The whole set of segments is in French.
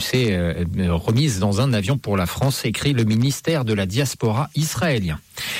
s'est remise dans un avion pour la France, écrit le ministère de la diaspora israélien.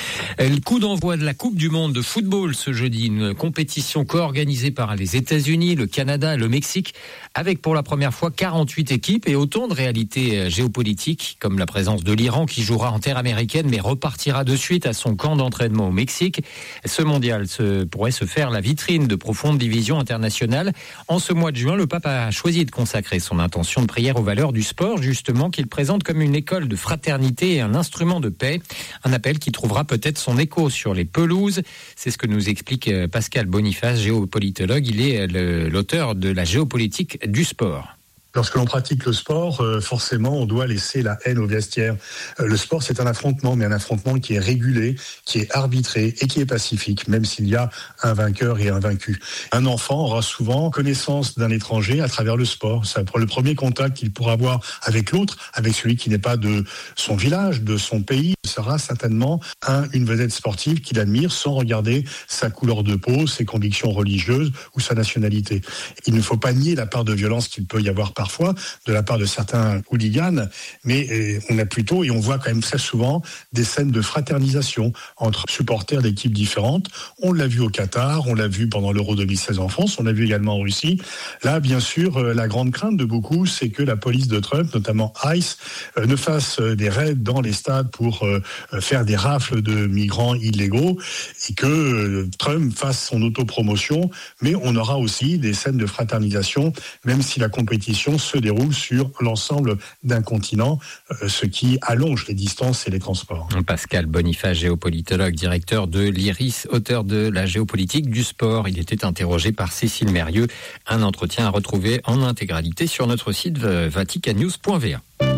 Le coup d'envoi de la Coupe du Monde de football ce jeudi, une compétition co-organisée par les États-Unis, le Canada et le Mexique, avec pour la première fois 48 équipes et autant de réalités géopolitiques, comme la présence de l'Iran qui jouera en terre américaine mais repartira de suite à son camp d'entraînement au Mexique. Ce mondial pourrait se faire la vitrine de profondes divisions internationales. En ce mois de juin, le pape a choisi de consacrer son intention de prière aux valeurs du sport, justement, qu'il présente comme une école de fraternité et un instrument de paix. Un appel qui trouvera peut-être son écho sur les pelouses. C'est ce que nous explique Pascal Boniface, géopolitologue. Il est l'auteur de la géopolitique du sport. Lorsque l'on pratique le sport, forcément, on doit laisser la haine au vestiaire. Le sport, c'est un affrontement, mais un affrontement qui est régulé, qui est arbitré et qui est pacifique, même s'il y a un vainqueur et un vaincu. Un enfant aura souvent connaissance d'un étranger à travers le sport. C'est le premier contact qu'il pourra avoir avec l'autre, avec celui qui n'est pas de son village, de son pays, sera certainement une vedette sportive qu'il admire sans regarder sa couleur de peau, ses convictions religieuses ou sa nationalité. Il ne faut pas nier la part de violence qu'il peut y avoir parfois de la part de certains hooligans, mais on a plutôt, et on voit quand même très souvent, des scènes de fraternisation entre supporters d'équipes différentes. On l'a vu au Qatar, on l'a vu pendant l'Euro 2016 en France, on l'a vu également en Russie. Là, bien sûr, la grande crainte de beaucoup, c'est que la police de Trump, notamment ICE, ne fasse des raids dans les stades pour faire des rafles de migrants illégaux et que Trump fasse son autopromotion, mais on aura aussi des scènes de fraternisation, même si la compétition se déroule sur l'ensemble d'un continent, ce qui allonge les distances et les transports. Pascal Boniface, géopolitologue, directeur de l'IRIS, auteur de la géopolitique du sport. Il était interrogé par Cécile Mérieux. Un entretien à retrouver en intégralité sur notre site vaticannews.va.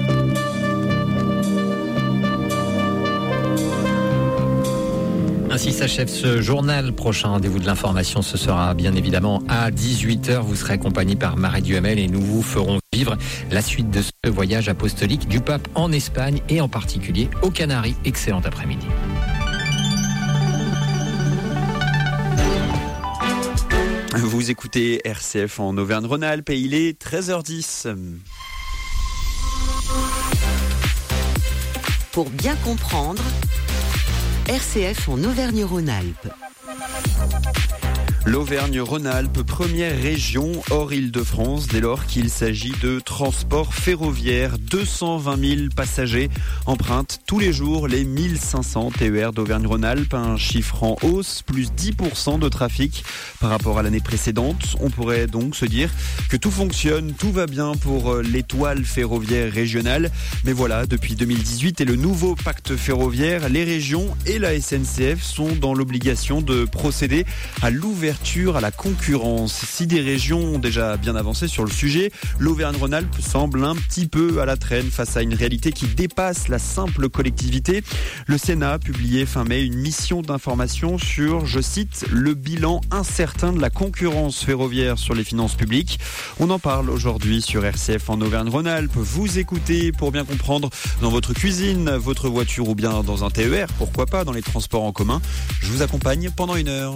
Ainsi s'achève ce journal. Prochain rendez-vous de l'information, ce sera bien évidemment à 18h. Vous serez accompagné par Marie Duhamel et nous vous ferons vivre la suite de ce voyage apostolique du pape en Espagne et en particulier aux Canaries. Excellent après-midi. Vous écoutez RCF en Auvergne-Rhône-Alpes et il est 13h10. Pour bien comprendre, RCF en Auvergne-Rhône-Alpes. L'Auvergne-Rhône-Alpes, première région hors Île-de-France, dès lors qu'il s'agit de transport ferroviaire. 220 000 passagers empruntent tous les jours les 1500 TER d'Auvergne-Rhône-Alpes, un chiffre en hausse, plus 10% de trafic par rapport à l'année précédente. On pourrait donc se dire que tout fonctionne, tout va bien pour l'étoile ferroviaire régionale. Mais voilà, depuis 2018 et le nouveau pacte ferroviaire, les régions et la SNCF sont dans l'obligation de procéder à l'ouverture à la concurrence. Si des régions ont déjà bien avancé sur le sujet, l'Auvergne-Rhône-Alpes semble un petit peu à la traîne face à une réalité qui dépasse la simple collectivité. Le Sénat a publié fin mai une mission d'information sur, je cite, le bilan incertain de la concurrence ferroviaire sur les finances publiques. On en parle aujourd'hui sur RCF en Auvergne-Rhône-Alpes. Vous écoutez pour bien comprendre dans votre cuisine, votre voiture ou bien dans un TER, pourquoi pas dans les transports en commun. Je vous accompagne pendant 1 heure.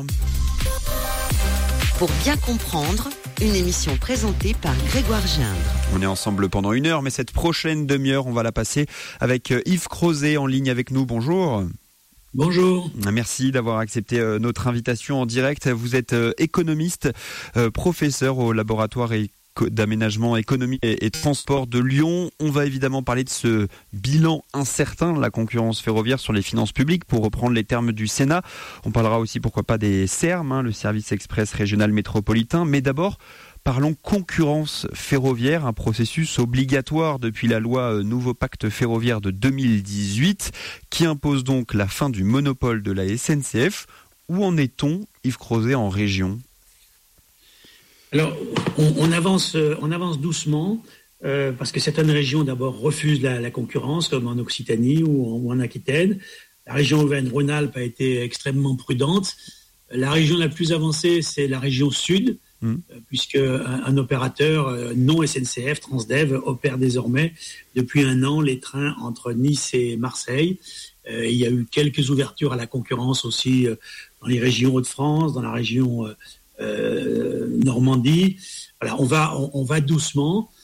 Pour bien comprendre, une émission présentée par Grégoire Gindre. On est ensemble pendant 1 heure, mais cette prochaine demi-heure, on va la passer avec Yves Crozet en ligne avec nous. Bonjour. Bonjour. Merci d'avoir accepté notre invitation en direct. Vous êtes économiste, professeur au laboratoire d'aménagement économique et transport de Lyon. On va évidemment parler de ce bilan incertain de la concurrence ferroviaire sur les finances publiques, pour reprendre les termes du Sénat. On parlera aussi, pourquoi pas, des SERM, le service express régional métropolitain. Mais d'abord, parlons concurrence ferroviaire, un processus obligatoire depuis la loi Nouveau Pacte ferroviaire de 2018, qui impose donc la fin du monopole de la SNCF. Où en est-on, Yves Crozet, en région ? Alors, on avance doucement, parce que certaines régions, d'abord, refusent la concurrence, comme en Occitanie ou en Aquitaine. La région Auvergne-Rhône-Alpes a été extrêmement prudente. La région la plus avancée, c'est la région Sud, puisque un opérateur non SNCF, Transdev, opère désormais depuis 1 an les trains entre Nice et Marseille. Il y a eu quelques ouvertures à la concurrence aussi dans les régions Hauts-de-France, dans la région Normandie. Voilà, on va doucement.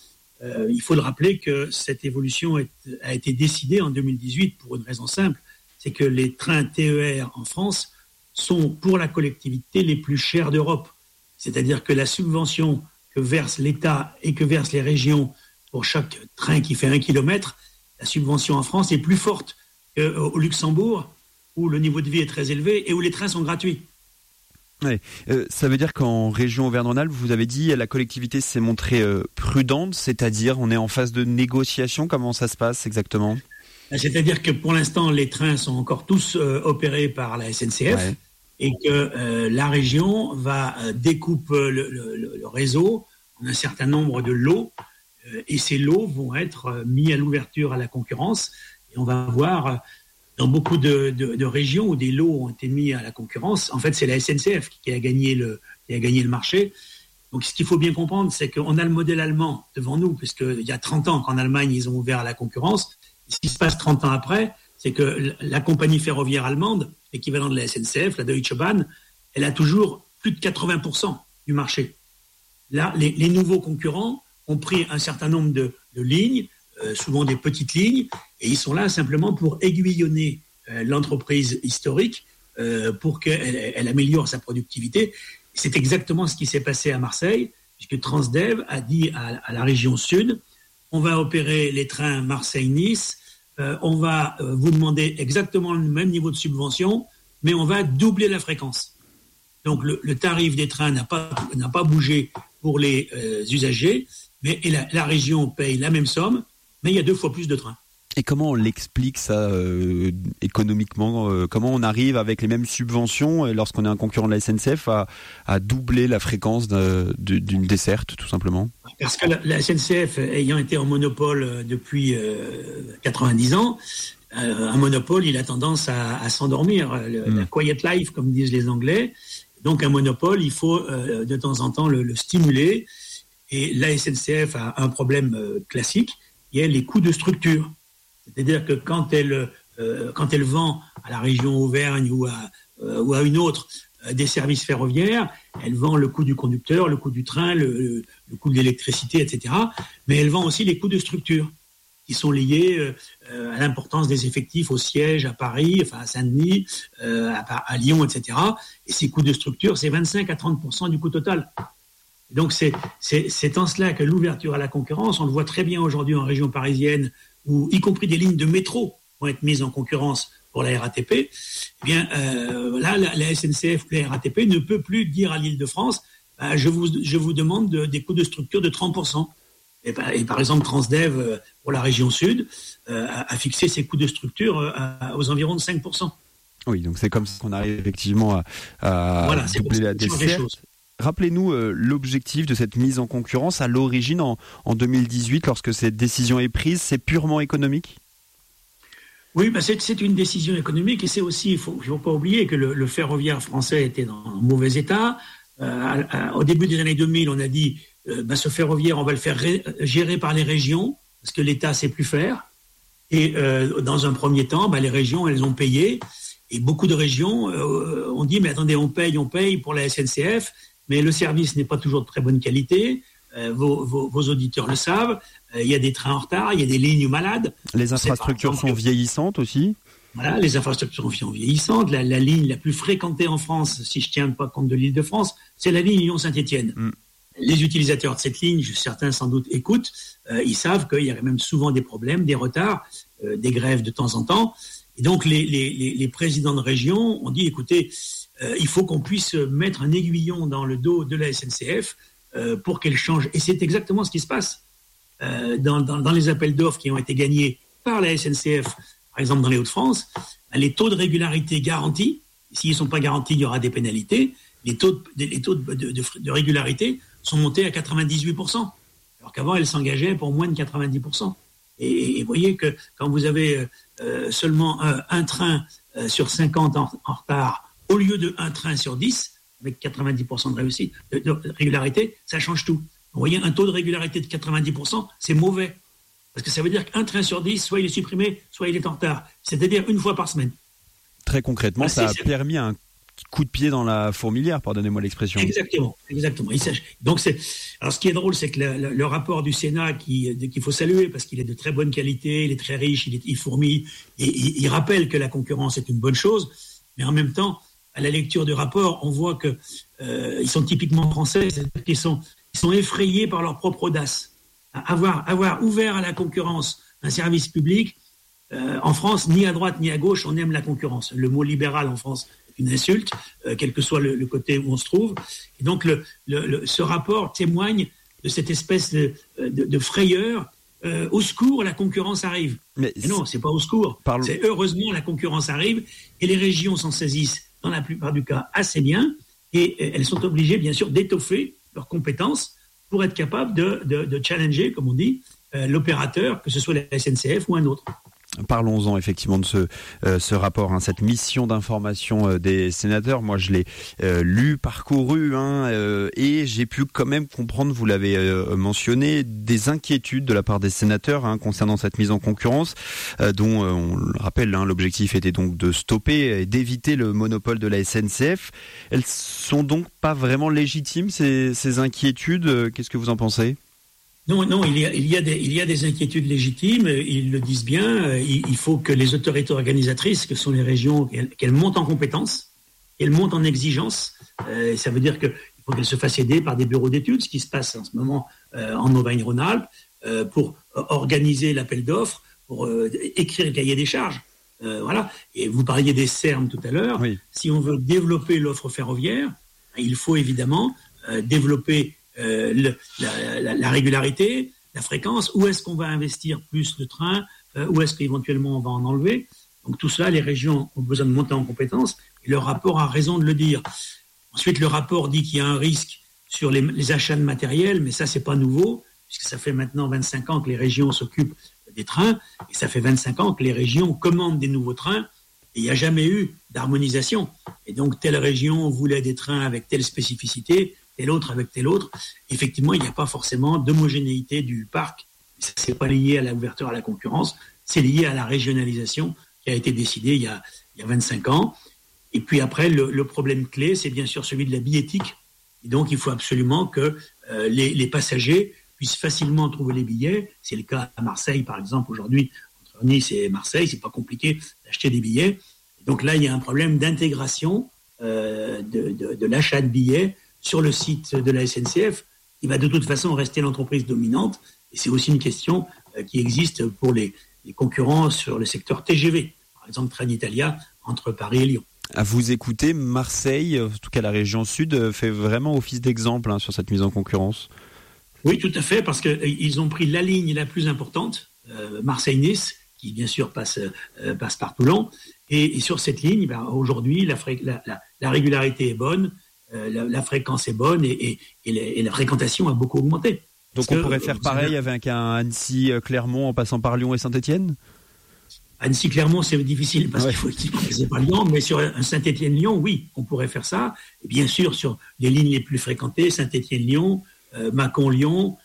Il faut le rappeler que cette évolution a été décidée en 2018 pour une raison simple, c'est que les trains TER en France sont pour la collectivité les plus chers d'Europe. C'est-à-dire que la subvention que verse l'État et que versent les régions pour chaque train qui fait 1 kilomètre, la subvention en France est plus forte qu'au Luxembourg, où le niveau de vie est très élevé et où les trains sont gratuits. Ouais. Ça veut dire qu'en région Auvergne-Rhône-Alpes, vous avez dit la collectivité s'est montrée prudente, c'est-à-dire on est en phase de négociation. Comment ça se passe exactement ? C'est-à-dire que pour l'instant, les trains sont encore tous opérés par la SNCF et que la région découpe le réseau en un certain nombre de lots et ces lots vont être mis à l'ouverture à la concurrence et on va voir dans beaucoup de régions où des lots ont été mis à la concurrence. En fait, c'est la SNCF qui a gagné le marché. Donc, ce qu'il faut bien comprendre, c'est qu'on a le modèle allemand devant nous, puisqu'il y a 30 ans qu'en Allemagne, ils ont ouvert à la concurrence. Ce qui se passe 30 ans après, c'est que la compagnie ferroviaire allemande, l'équivalent de la SNCF, la Deutsche Bahn, elle a toujours plus de 80% du marché. Là, les nouveaux concurrents ont pris un certain nombre de lignes, souvent des petites lignes, et ils sont là simplement pour aiguillonner l'entreprise historique pour qu'elle améliore sa productivité. C'est exactement ce qui s'est passé à Marseille, puisque Transdev a dit à la région sud, on va opérer les trains Marseille-Nice, on va vous demander exactement le même niveau de subvention, mais on va doubler la fréquence. Donc le tarif des trains n'a pas bougé pour les usagers, mais la région paye la même somme, mais il y a 2 fois plus de trains. Et comment on l'explique ça économiquement ? Comment on arrive avec les mêmes subventions, lorsqu'on est un concurrent de la SNCF, à doubler la fréquence d'une desserte, tout simplement ? Parce que la SNCF, ayant été en monopole depuis 90 ans, un monopole, il a tendance à s'endormir. La quiet life, comme disent les Anglais. Donc un monopole, il faut de temps en temps le stimuler. Et la SNCF a un problème classique, qui est les coûts de structure. C'est-à-dire que quand elle vend à la région Auvergne ou à une autre des services ferroviaires, elle vend le coût du conducteur, le coût du train, le coût de l'électricité, etc. Mais elle vend aussi les coûts de structure qui sont liés à l'importance des effectifs au siège, à Paris, enfin à Saint-Denis, à Lyon, etc. Et ces coûts de structure, c'est 25 à 30% du coût total. Et donc c'est en cela que l'ouverture à la concurrence, on le voit très bien aujourd'hui en région parisienne, où y compris des lignes de métro vont être mises en concurrence pour la RATP, eh bien là, la SNCF, la RATP ne peut plus dire à l'Île-de-France je vous demande des coûts de structure de 30%. Et par exemple, Transdev, pour la région sud, a fixé ses coûts de structure aux environs de 5%. Oui, donc c'est comme ça qu'on arrive effectivement à doubler la desserte. Rappelez-nous l'objectif de cette mise en concurrence à l'origine en 2018, lorsque cette décision est prise, c'est purement économique ? Oui, c'est une décision économique et c'est aussi, il faut pas oublier que le ferroviaire français était dans un mauvais état. Au début des années 2000, on a dit ce ferroviaire, on va le faire gérer par les régions parce que l'État sait plus faire. Et dans un premier temps, les régions, elles ont payé. Et beaucoup de régions ont dit, mais attendez, on paye pour la SNCF, mais le service n'est pas toujours de très bonne qualité. Vos auditeurs le savent. Il y a des trains en retard, il y a des lignes malades. Les infrastructures sont vieillissantes aussi. Voilà, les infrastructures sont vieillissantes. La ligne la plus fréquentée en France, si je ne tiens pas compte de l'Île-de-France, c'est la ligne Lyon-Saint-Étienne. Les utilisateurs de cette ligne, certains sans doute écoutent, ils savent qu'il y a même souvent des problèmes, des retards, des grèves de temps en temps. Et donc les présidents de région ont dit, écoutez, il faut qu'on puisse mettre un aiguillon dans le dos de la SNCF pour qu'elle change. Et c'est exactement ce qui se passe dans les appels d'offres qui ont été gagnés par la SNCF, par exemple dans les Hauts-de-France. Les taux de régularité garantis, s'ils ne sont pas garantis, il y aura des pénalités. Les taux de régularité sont montés à 98%, alors qu'avant, elles s'engageaient pour moins de 90%. Et vous voyez que quand vous avez seulement un train sur 50 en retard, au lieu de un train sur 10, avec 90% de réussite, de régularité, ça change tout. Vous voyez, un taux de régularité de 90%, c'est mauvais. Parce que ça veut dire qu'un train sur 10, soit il est supprimé, soit il est en retard. C'est-à-dire une fois par semaine. Très concrètement, ça a permis à un coup de pied dans la fourmilière, pardonnez-moi l'expression. Exactement. Donc alors ce qui est drôle, c'est que le rapport du Sénat qu'il faut saluer parce qu'il est de très bonne qualité, il est très riche, il fourmille, et il rappelle que la concurrence est une bonne chose, mais en même temps, à la lecture du rapport, on voit que ils sont typiquement français, c'est-à-dire qu'ils sont effrayés par leur propre audace. Avoir ouvert à la concurrence un service public, en France, ni à droite ni à gauche, on aime la concurrence. Le mot libéral en France est une insulte, quel que soit le côté où on se trouve. Et donc, ce rapport témoigne de cette espèce de frayeur. Au secours, la concurrence arrive. Mais non, c'est pas au secours. C'est heureusement la concurrence arrive et les régions s'en saisissent dans la plupart du cas assez bien et elles sont obligées, bien sûr, d'étoffer leurs compétences pour être capables de challenger, comme on dit, l'opérateur, que ce soit la SNCF ou un autre. Parlons-en effectivement de ce rapport, cette mission d'information des sénateurs. Moi, je l'ai lu, parcouru, et j'ai pu quand même comprendre, vous l'avez mentionné, des inquiétudes de la part des sénateurs concernant cette mise en concurrence, dont, on le rappelle, l'objectif était donc de stopper et d'éviter le monopole de la SNCF. Elles sont donc pas vraiment légitimes, ces inquiétudes. Qu'est-ce que vous en pensez ? Non, il y a des inquiétudes légitimes, ils le disent bien, il faut que les autorités organisatrices, que sont les régions, qu'elles montent en compétences, qu'elles montent en exigence, ça veut dire qu'il faut qu'elles se fassent aider par des bureaux d'études, ce qui se passe en ce moment en Auvergne-Rhône-Alpes, pour organiser l'appel d'offres, pour écrire le cahier des charges. Voilà. Et vous parliez des CERM tout à l'heure, oui. Si on veut développer l'offre ferroviaire, il faut évidemment développer la régularité, la fréquence, où est-ce qu'on va investir plus de trains, où est-ce qu'éventuellement on va en enlever. Donc tout ça, les régions ont besoin de monter en compétences et le rapport a raison de le dire. Ensuite, le rapport dit qu'il y a un risque sur les achats de matériel, mais ça, c'est pas nouveau, puisque ça fait maintenant 25 ans que les régions s'occupent des trains et ça fait 25 ans que les régions commandent des nouveaux trains et il n'y a jamais eu d'harmonisation. Et donc, telle région voulait des trains avec telle spécificité, telle autre avec telle autre. Effectivement, il n'y a pas forcément d'homogénéité du parc. Ce n'est pas lié à l'ouverture à la concurrence, c'est lié à la régionalisation qui a été décidée il y a 25 ans. Et puis après, le problème clé, c'est bien sûr celui de la billettique. Et donc, il faut absolument que les passagers puissent facilement trouver les billets. C'est le cas à Marseille, par exemple, aujourd'hui, entre Nice et Marseille, c'est pas compliqué d'acheter des billets. Et donc là, il y a un problème d'intégration de l'achat de billets sur le site de la SNCF, qui va de toute façon rester l'entreprise dominante. Et c'est aussi une question qui existe pour les concurrents sur le secteur TGV. Par exemple, Trenitalia entre Paris et Lyon. À vous écouter, Marseille, en tout cas la région sud, fait vraiment office d'exemple sur cette mise en concurrence. Oui, tout à fait, parce qu'ils ont pris la ligne la plus importante, Marseille-Nice, qui bien sûr passe par Toulon. Et sur cette ligne, aujourd'hui, la régularité est bonne, la fréquence est bonne et la fréquentation a beaucoup augmenté. Donc on pourrait faire pareil avec un Annecy-Clermont en passant par Lyon et Saint-Étienne ? Annecy-Clermont, c'est difficile parce qu'il faut passer par Lyon, mais sur un Saint-Étienne-Lyon, oui, on pourrait faire ça. Et bien sûr, sur les lignes les plus fréquentées, Saint-Étienne-Lyon, Mâcon-Lyon,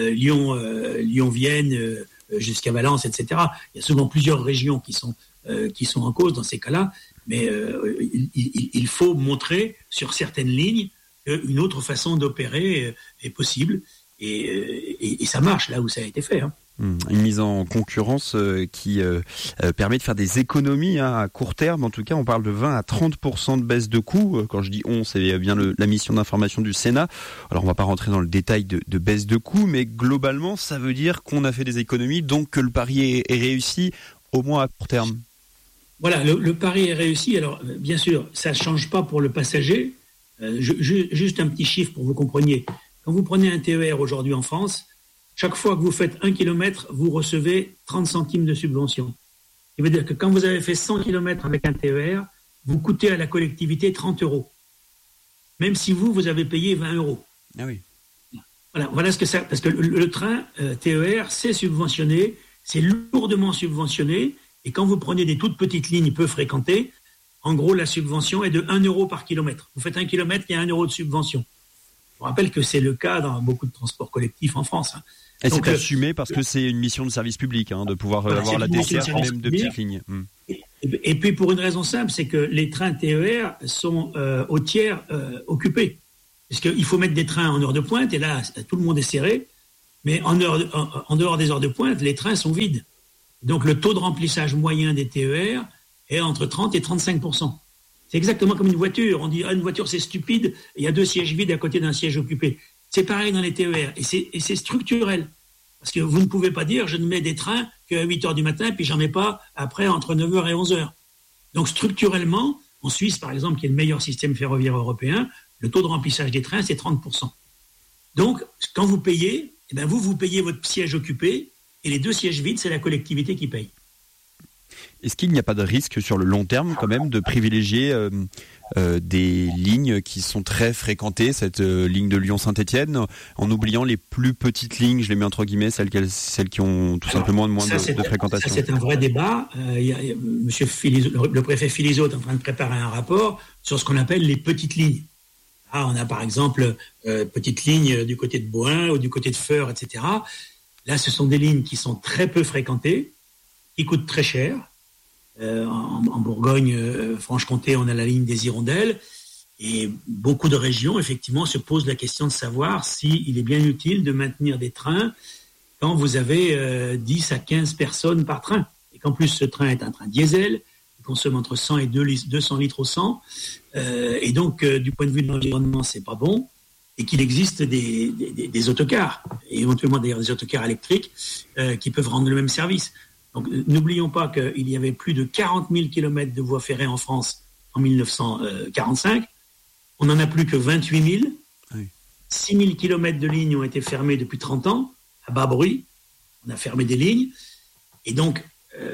Lyon-Vienne, jusqu'à Valence, etc. Il y a souvent plusieurs régions qui sont en cause dans ces cas-là, mais il faut montrer sur certaines lignes qu'une autre façon d'opérer est possible, et ça marche là où ça a été fait. Une mise en concurrence qui permet de faire des économies à court terme. En tout cas, on parle de 20 à 30% de baisse de coûts. Quand je dis on, c'est bien la mission d'information du Sénat. Alors, on va pas rentrer dans le détail de baisse de coûts, mais globalement, ça veut dire qu'on a fait des économies, donc que le pari est réussi, au moins à court terme. Voilà, le pari est réussi. Alors, bien sûr, ça ne change pas pour le passager. Juste un petit chiffre pour que vous compreniez. Quand vous prenez un TER aujourd'hui en France, chaque fois que vous faites 1 km, vous recevez 30 centimes de subvention. Ça veut dire que quand vous avez fait 100 km avec un TER, vous coûtez à la collectivité 30 €. Même si vous avez payé 20 €. Ah oui. Voilà ce que ça... Parce que le train TER, c'est subventionné, c'est lourdement subventionné. Et quand vous prenez des toutes petites lignes peu fréquentées, en gros, la subvention est de 1 € par kilomètre. Vous faites 1 kilomètre, il y a 1 € de subvention. Je vous rappelle que c'est le cas dans beaucoup de transports collectifs en France. Et donc, c'est assumé parce que c'est une mission de service public, de pouvoir avoir la desserte même de petites lignes. Et puis pour une raison simple, c'est que les trains TER sont au tiers occupés. Parce qu'il faut mettre des trains en heure de pointe, et là, tout le monde est serré. Mais en dehors des heures de pointe, les trains sont vides. Donc le taux de remplissage moyen des TER est entre 30 et 35%. C'est exactement comme une voiture. On dit une voiture c'est stupide, il y a 2 sièges vides à côté d'un siège occupé. C'est pareil dans les TER et c'est structurel. Parce que vous ne pouvez pas dire je ne mets des trains qu'à 8h du matin puis j'en mets pas après entre 9h et 11h. Donc structurellement, en Suisse par exemple, qui est le meilleur système ferroviaire européen, le taux de remplissage des trains c'est 30%. Donc quand vous payez, eh bien vous payez votre siège occupé et les 2 sièges vides, c'est la collectivité qui paye. Est-ce qu'il n'y a pas de risque sur le long terme quand même de privilégier des lignes qui sont très fréquentées, cette ligne de Lyon-Saint-Étienne, en oubliant les plus petites lignes, je les mets entre guillemets, celles qui ont tout simplement moins de fréquentation? Ça, c'est un vrai débat. Monsieur le préfet Philizot est en train de préparer un rapport sur ce qu'on appelle les petites lignes. Là, on a par exemple petites lignes du côté de Bohain ou du côté de Feur, etc. Là, ce sont des lignes qui sont très peu fréquentées, qui coûtent très cher. En Bourgogne, Franche-Comté, on a la ligne des Hirondelles. Et beaucoup de régions, effectivement, se posent la question de savoir s'il est bien utile de maintenir des trains quand vous avez 10 à 15 personnes par train. Et qu'en plus, ce train est un train diesel, qui consomme entre 100 et 200 litres au 100. Et donc, du point de vue de l'environnement, c'est pas bon. Et qu'il existe des autocars, et éventuellement d'ailleurs des autocars électriques, qui peuvent rendre le même service. Donc, n'oublions pas qu'il y avait plus de 40 000 km de voies ferrées en France en 1945. On n'en a plus que 28 000. Oui. 6 000 km de lignes ont été fermées depuis 30 ans, à bas bruit. On a fermé des lignes. Et donc,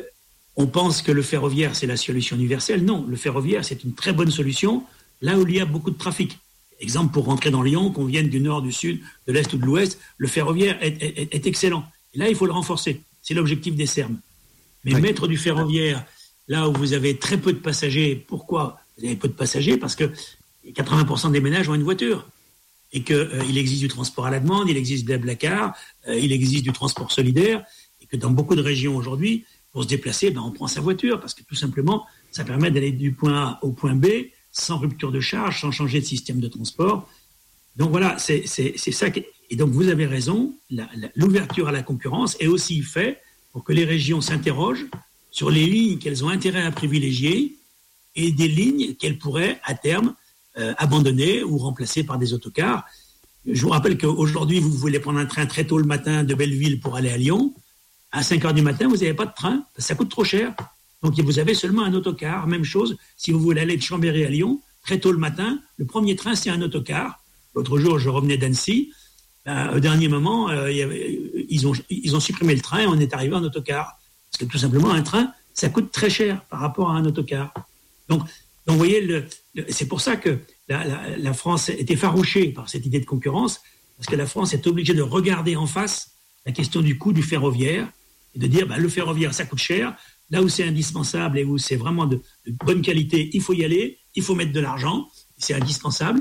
on pense que le ferroviaire, c'est la solution universelle. Non, le ferroviaire, c'est une très bonne solution là où il y a beaucoup de trafic. Exemple, pour rentrer dans Lyon, qu'on vienne du nord, du sud, de l'est ou de l'ouest, le ferroviaire est excellent. Et là, il faut le renforcer. C'est l'objectif des SERM. Mais oui. Mettre du ferroviaire là où vous avez très peu de passagers, pourquoi? Vous avez peu de passagers parce que 80% des ménages ont une voiture. Et qu'il existe du transport à la demande, il existe des Blablacar, il existe du transport solidaire. Et que dans beaucoup de régions aujourd'hui, pour se déplacer, on prend sa voiture parce que tout simplement, ça permet d'aller du point A au point B sans rupture de charge, sans changer de système de transport. Donc voilà, c'est ça. Et donc vous avez raison, l'ouverture à la concurrence est aussi faite pour que les régions s'interrogent sur les lignes qu'elles ont intérêt à privilégier et des lignes qu'elles pourraient à terme abandonner ou remplacer par des autocars. Je vous rappelle qu'aujourd'hui, vous voulez prendre un train très tôt le matin de Belleville pour aller à Lyon. À 5h du matin, vous n'avez pas de train, ça coûte trop cher. Donc vous avez seulement un autocar. Même chose, si vous voulez aller de Chambéry à Lyon, très tôt le matin, le premier train, c'est un autocar. L'autre jour, je revenais d'Annecy. Au dernier moment, ils ont supprimé le train et on est arrivé en autocar. Parce que tout simplement, un train, ça coûte très cher par rapport à un autocar. Donc vous voyez, c'est pour ça que la France est effarouchée par cette idée de concurrence, parce que la France est obligée de regarder en face la question du coût du ferroviaire et de dire le ferroviaire, ça coûte cher. Là où c'est indispensable et où c'est vraiment de bonne qualité, il faut y aller, il faut mettre de l'argent, c'est indispensable.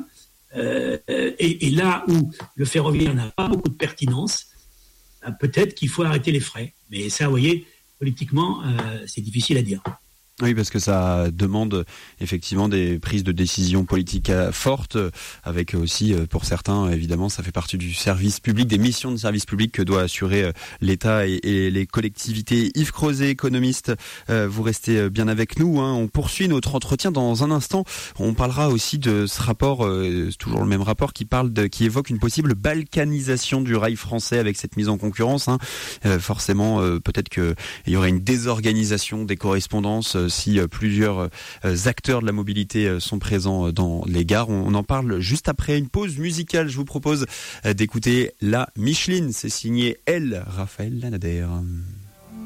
Et là où le ferroviaire n'a pas beaucoup de pertinence, peut-être qu'il faut arrêter les frais. Mais ça, vous voyez, politiquement, c'est difficile à dire. Oui, parce que ça demande effectivement des prises de décision politiques fortes, avec aussi, pour certains, évidemment, ça fait partie du service public, des missions de service public que doit assurer l'État et les collectivités. Yves Crozet, économiste, vous restez bien avec nous. On poursuit notre entretien dans un instant. On parlera aussi de ce rapport, toujours le même rapport, qui évoque une possible balkanisation du rail français avec cette mise en concurrence. Forcément, peut-être qu'il y aurait une désorganisation des correspondances si plusieurs acteurs de la mobilité sont présents dans les gares. On en parle juste après une pause musicale. Je vous propose d'écouter La Micheline. C'est signé Raphaël Lanader.